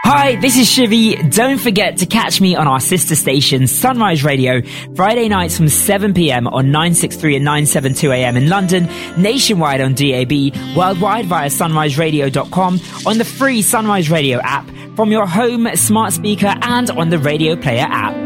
Hi, this is Shivy. Don't forget to catch me on our sister station, Sunrise Radio, Friday nights from 7 p.m. on 963 and 972 a.m. in London, nationwide on DAB, worldwide via sunriseradio.com, on the free Sunrise Radio app, from your home smart speaker and on the Radio Player app.